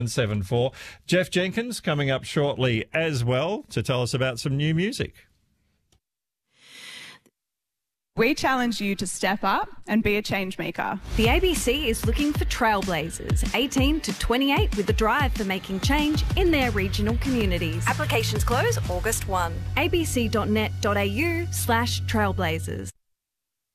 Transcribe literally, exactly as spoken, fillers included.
seven four. Jeff Jenkins coming up shortly as well to tell us about some new music. We challenge you to step up and be a change maker. The A B C is looking for trailblazers, eighteen to twenty-eight, with a drive for making change in their regional communities. Applications close August first. a b c dot net dot a u slash trailblazers.